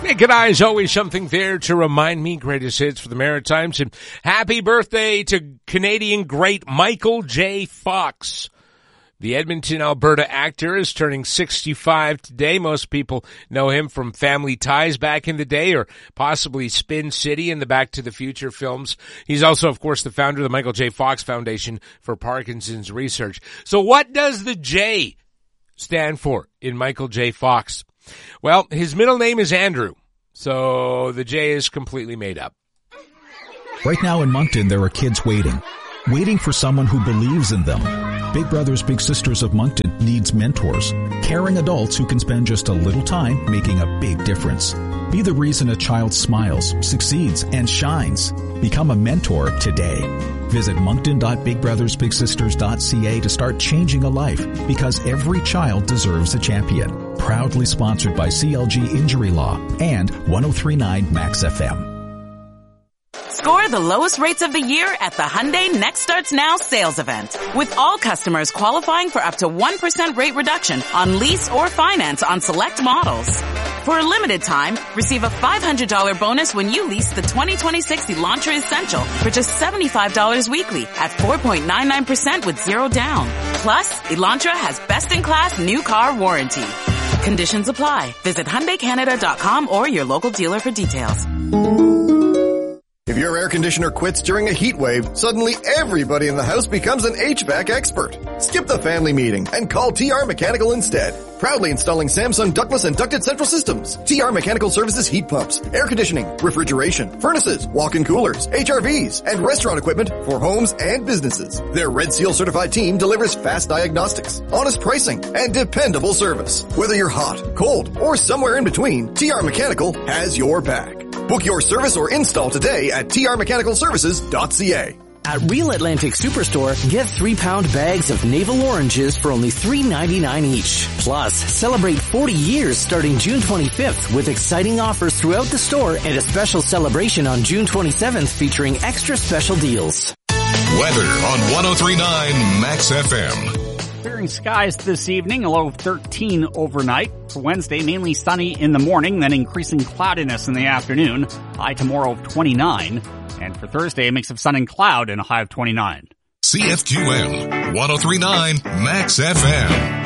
Naked Eyes, always something there to remind me. Greatest hits for the Maritimes. And happy birthday to Canadian great Michael J. Fox. The Edmonton, Alberta actor is turning 65 today. Most people know him from Family Ties back in the day, or possibly Spin City in the Back to the Future films. He's also, of course, the founder of the Michael J. Fox Foundation for Parkinson's Research. So what does the J stand for in Michael J. Fox? Well, his middle name is Andrew, so the J is completely made up. Right now in Moncton, there are kids waiting for someone who believes in them. Big Brothers Big Sisters of Moncton needs mentors, caring adults who can spend just a little time making a big difference. Be the reason a child smiles, succeeds, and shines. Become a mentor today. Visit moncton.bigbrothersbigsisters.ca to start changing a life, because every child deserves a champion. Proudly sponsored by CLG Injury Law and 103.9 Max FM. Score the lowest rates of the year at the Hyundai Next Starts Now sales event. With all customers qualifying for up to 1% rate reduction on lease or finance on select models. For a limited time, receive a $500 bonus when you lease the 2026 Elantra Essential for just $75 weekly at 4.99% with zero down. Plus, Elantra has best-in-class new car warranty. Conditions apply. Visit HyundaiCanada.com or your local dealer for details. If your air conditioner quits during a heat wave, suddenly everybody in the house becomes an HVAC expert. Skip the family meeting and call TR Mechanical instead. Proudly installing Samsung ductless and ducted central systems. TR Mechanical services heat pumps, air conditioning, refrigeration, furnaces, walk-in coolers, HRVs, and restaurant equipment for homes and businesses. Their Red Seal certified team delivers fast diagnostics, honest pricing, and dependable service. Whether you're hot, cold, or somewhere in between, TR Mechanical has your back. Book your service or install today at trmechanicalservices.ca. At Real Atlantic Superstore, get 3-pound bags of navel oranges for only $3.99 each. Plus, celebrate 40 years starting June 25th with exciting offers throughout the store and a special celebration on June 27th featuring extra special deals. Weather on 103.9 Max FM. Clearing skies this evening, a low of 13 overnight. For Wednesday, mainly sunny in the morning, then increasing cloudiness in the afternoon. High tomorrow of 29. And for Thursday, a mix of sun and cloud and a high of 29. CFQM 103.9 Max FM.